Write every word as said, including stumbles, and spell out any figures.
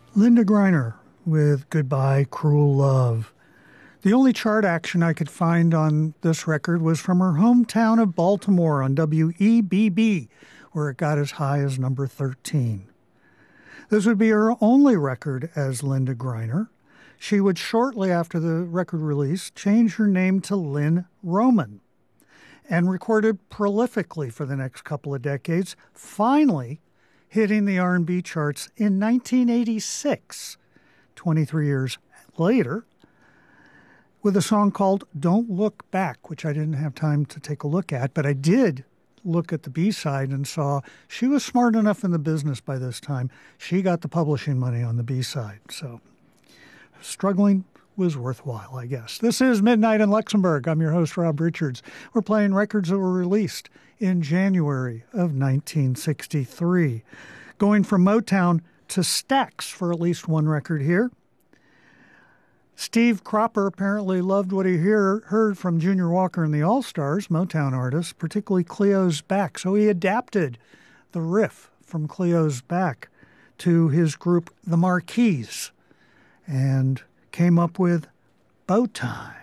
Linda Greiner with Goodbye, Cruel Love. The only chart action I could find on this record was from her hometown of Baltimore on W E B B, where it got as high as number thirteen. This would be her only record as Linda Greiner. She would shortly after the record release change her name to Lynn Roman and recorded prolifically for the next couple of decades, finally hitting the R and B charts in nineteen eighty-six, twenty-three years later, with a song called Don't Look Back, which I didn't have time to take a look at, but I did look at the B-side and saw she was smart enough in the business by this time. She got the publishing money on the B-side, so struggling was worthwhile, I guess. This is Midnight in Luxembourg. I'm your host, Rob Richards. We're playing records that were released in January of nineteen sixty-three. Going from Motown to Stax for at least one record here. Steve Cropper apparently loved what he hear, heard from Junior Walker and the All-Stars, Motown artists, particularly Cleo's Back. So he adapted the riff from Cleo's Back to his group, the Marquis, and came up with Bow Tie.